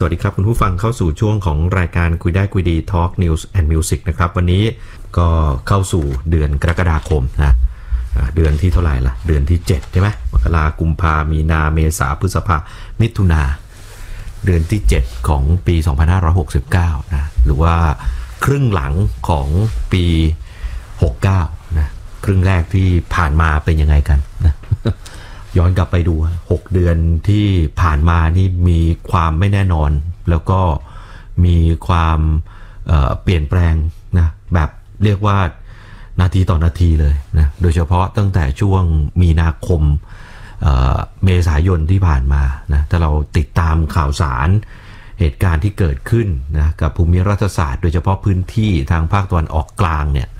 วัสดีครับคุณผู้ฟังเข้าสู่ช่วงของรายการคุยได้คุยดี Talk News and Music นะครับวันนี้ก็เข้าสู่เดือนกรกฎาคมนะเดือนที่เท่าไหร่ล่ะเดือนที่7ใช่ไหมมกราคมกุมภามีนาเมษาพฤษภามิถุนาเดือนที่7ของปี2569นะหรือว่าครึ่งหลังของปี69นะครึ่งแรกที่ผ่านมาเป็นยังไงกันนะย้อนกลับไปดู6เดือนที่ผ่านมานี่มีความไม่แน่นอนแล้วก็มีความเปลี่ยนแปลงนะแบบเรียกว่านาทีต่อนาทีเลยนะโดยเฉพาะตั้งแต่ช่วงมีนาคมเมษายนที่ผ่านมานะถ้าเราติดตามข่าวสารเหตุการณ์ที่เกิดขึ้นนะกับภูมิรัฐศาสตร์โดยเฉพาะพื้นที่ทางภาคตะวันออกกลางเนี่ย